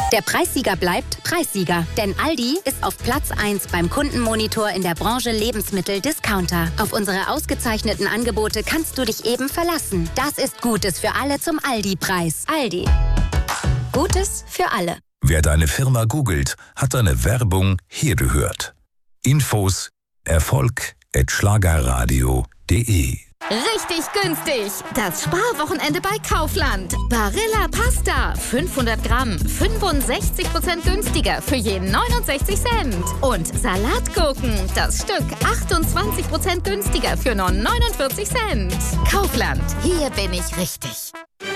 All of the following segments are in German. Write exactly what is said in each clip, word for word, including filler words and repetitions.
Der Preissieger bleibt Preissieger, denn Aldi ist auf Platz eins beim Kundenmonitor in der Branche Lebensmittel-Discounter. Auf unsere ausgezeichneten Angebote kannst du dich eben verlassen. Das ist Gutes für alle zum Aldi-Preis. Aldi. Gutes für alle. Wer deine Firma googelt, hat deine Werbung hier gehört. Infos Erfolg at schlagerradio punkt de. Richtig günstig! Das Sparwochenende bei Kaufland. Barilla Pasta, fünfhundert Gramm, fünfundsechzig Prozent günstiger für je neunundsechzig Cent. Und Salatgurken, das Stück achtundzwanzig Prozent günstiger für nur neunundvierzig Cent. Kaufland, hier bin ich richtig.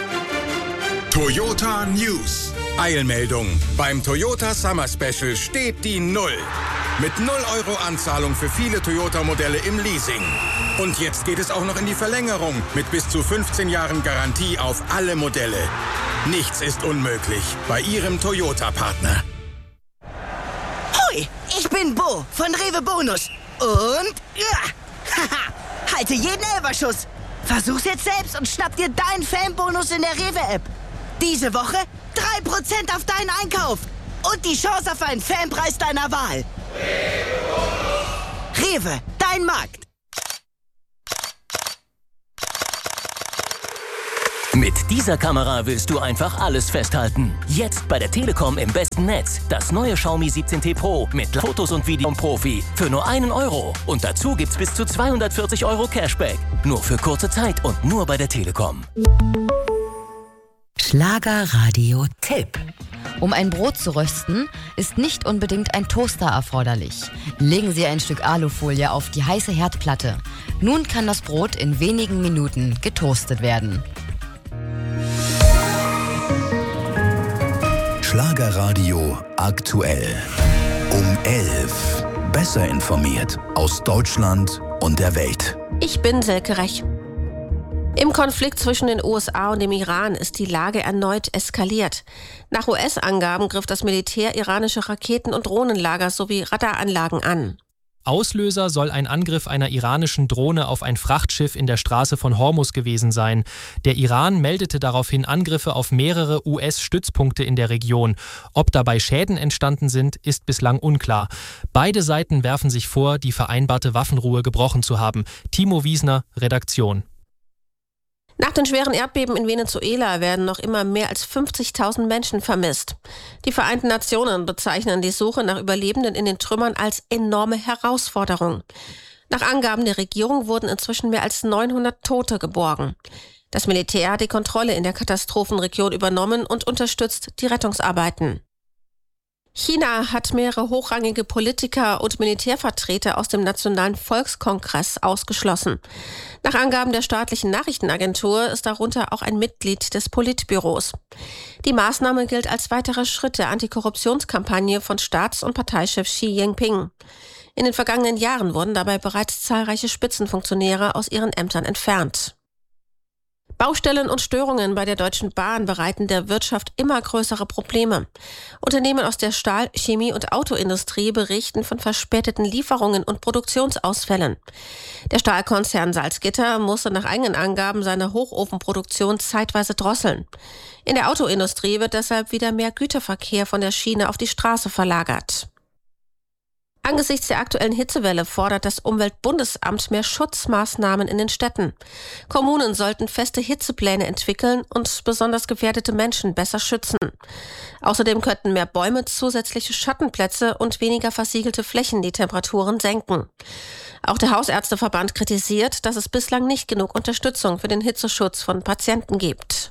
Toyota News. Eilmeldung. Beim Toyota Summer Special steht die Null. Mit null Euro Anzahlung für viele Toyota-Modelle im Leasing. Und jetzt geht es auch noch in die Verlängerung mit bis zu fünfzehn Jahren Garantie auf alle Modelle. Nichts ist unmöglich bei Ihrem Toyota-Partner. Hoi, ich bin Bo von Rewe Bonus. Und ja, haha, halte jeden Elferschuss. Versuch's jetzt selbst und schnapp dir deinen Fanbonus in der Rewe-App. Diese Woche drei Prozent auf deinen Einkauf. Und die Chance auf einen Fanpreis deiner Wahl. Rewe, dein Markt. Mit dieser Kamera willst du einfach alles festhalten. Jetzt bei der Telekom im besten Netz. Das neue Xiaomi siebzehn T Pro mit Fotos und Video Profi für nur einen Euro. Und dazu gibt's bis zu zweihundertvierzig Euro Cashback. Nur für kurze Zeit und nur bei der Telekom. Schlagerradio-Tipp. Um ein Brot zu rösten, ist nicht unbedingt ein Toaster erforderlich. Legen Sie ein Stück Alufolie auf die heiße Herdplatte. Nun kann das Brot in wenigen Minuten getoastet werden. Schlagerradio aktuell. Um elf. Besser informiert aus Deutschland und der Welt. Ich bin Silke Rech. Im Konflikt zwischen den U S A und dem Iran ist die Lage erneut eskaliert. Nach U S-Angaben griff das Militär iranische Raketen- und Drohnenlager sowie Radaranlagen an. Auslöser soll ein Angriff einer iranischen Drohne auf ein Frachtschiff in der Straße von Hormuz gewesen sein. Der Iran meldete daraufhin Angriffe auf mehrere U S-Stützpunkte in der Region. Ob dabei Schäden entstanden sind, ist bislang unklar. Beide Seiten werfen sich vor, die vereinbarte Waffenruhe gebrochen zu haben. Timo Wiesner, Redaktion. Nach den schweren Erdbeben in Venezuela werden noch immer mehr als fünfzigtausend Menschen vermisst. Die Vereinten Nationen bezeichnen die Suche nach Überlebenden in den Trümmern als enorme Herausforderung. Nach Angaben der Regierung wurden inzwischen mehr als neunhundert Tote geborgen. Das Militär hat die Kontrolle in der Katastrophenregion übernommen und unterstützt die Rettungsarbeiten. China hat mehrere hochrangige Politiker und Militärvertreter aus dem Nationalen Volkskongress ausgeschlossen. Nach Angaben der staatlichen Nachrichtenagentur ist darunter auch ein Mitglied des Politbüros. Die Maßnahme gilt als weiterer Schritt der Antikorruptionskampagne von Staats- und Parteichef Xi Jinping. In den vergangenen Jahren wurden dabei bereits zahlreiche Spitzenfunktionäre aus ihren Ämtern entfernt. Baustellen und Störungen bei der Deutschen Bahn bereiten der Wirtschaft immer größere Probleme. Unternehmen aus der Stahl-, Chemie- und Autoindustrie berichten von verspäteten Lieferungen und Produktionsausfällen. Der Stahlkonzern Salzgitter musste nach eigenen Angaben seine Hochofenproduktion zeitweise drosseln. In der Autoindustrie wird deshalb wieder mehr Güterverkehr von der Schiene auf die Straße verlagert. Angesichts der aktuellen Hitzewelle fordert das Umweltbundesamt mehr Schutzmaßnahmen in den Städten. Kommunen sollten feste Hitzepläne entwickeln und besonders gefährdete Menschen besser schützen. Außerdem könnten mehr Bäume, zusätzliche Schattenplätze und weniger versiegelte Flächen die Temperaturen senken. Auch der Hausärzteverband kritisiert, dass es bislang nicht genug Unterstützung für den Hitzeschutz von Patienten gibt.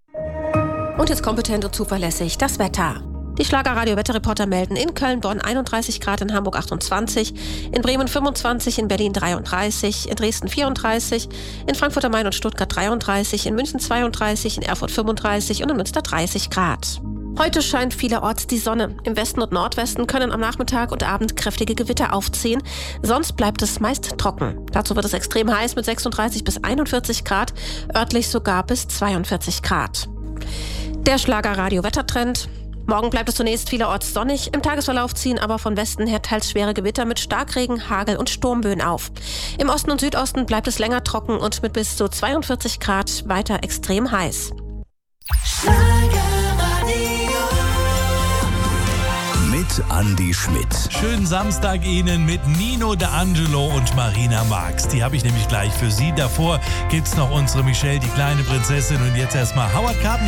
Und jetzt kompetent und zuverlässig das Wetter. Die Schlagerradio-Wetterreporter melden in Köln, Bonn einunddreißig Grad, in Hamburg achtundzwanzig, in Bremen fünfundzwanzig, in Berlin dreiunddreißig, in Dresden vierunddreißig, in Frankfurt am Main und Stuttgart dreiunddreißig, in München zweiunddreißig, in Erfurt fünfunddreißig und in Münster dreißig Grad. Heute scheint vielerorts die Sonne. Im Westen und Nordwesten können am Nachmittag und Abend kräftige Gewitter aufziehen. Sonst bleibt es meist trocken. Dazu wird es extrem heiß mit sechsunddreißig bis einundvierzig Grad, örtlich sogar bis zweiundvierzig Grad. Der Schlagerradio-Wettertrend. Morgen bleibt es zunächst vielerorts sonnig. Im Tagesverlauf ziehen aber von Westen her teils schwere Gewitter mit Starkregen, Hagel und Sturmböen auf. Im Osten und Südosten bleibt es länger trocken und mit bis zu zweiundvierzig Grad weiter extrem heiß. Andy Schmidt. Schönen Samstag Ihnen mit Nino D'Angelo und Marina Marx. Die habe ich nämlich gleich für Sie. Davor gibt's noch unsere Michelle, die kleine Prinzessin. Und jetzt erstmal Howard Carpenter.